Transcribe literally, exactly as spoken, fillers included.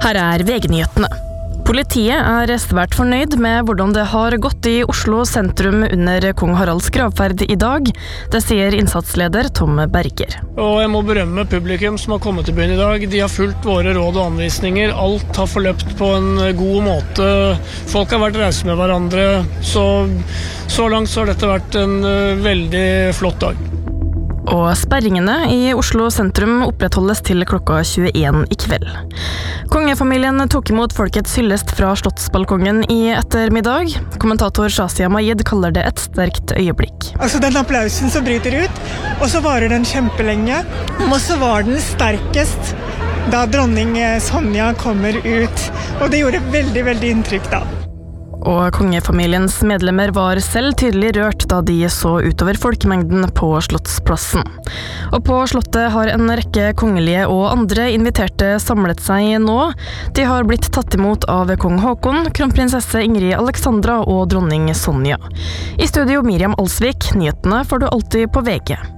Her er V G-nyhetene. Politiet er svært fornøyd med hvordan det har gått i Oslo sentrum under kong Haralds gravferd i dag. Det sier innsatsleder Tom Berger. Og jeg må berømme publikum som har kommet til byen i dag. De har fulgt våre råd og anvisninger. Alt har forløpt på en god måte. Folk har vært rause med hverandre. Så, så langt så har dette vært en veldig flott dag. Og sperringene i Oslo sentrum opprettholdes til klokka tjueen i kveld. Kongefamilien tok imot folkets hyllest fra slottsbalkongen i ettermiddag. Kommentator Shazia Majid kaller det et sterkt øyeblikk. Altså den applausen som bryter ut, og så varer den kjempelenge. Og så var den sterkest da dronning Sonja kommer ut. Og det gjorde veldig, veldig inntrykk da. Og kongefamiliens medlemmer var selv tydelig rørt da de så utover folkemengden på Slottsplassen. Og på Slottet har en rekke kongelige og andre inviterte samlet seg nå. De har blitt tatt imot av kong Håkon, kronprinsesse Ingrid Alexandra og dronning Sonja. I studio Miriam Alsvik, nyhetene får du alltid på V G.